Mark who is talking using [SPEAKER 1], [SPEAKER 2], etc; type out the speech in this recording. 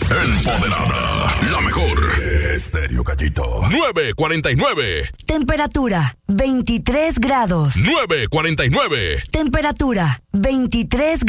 [SPEAKER 1] Empoderada. La mejor. Estéreo Gallito. 9:49.
[SPEAKER 2] Temperatura 23 grados.
[SPEAKER 1] 9:49.
[SPEAKER 2] Temperatura 23 grados.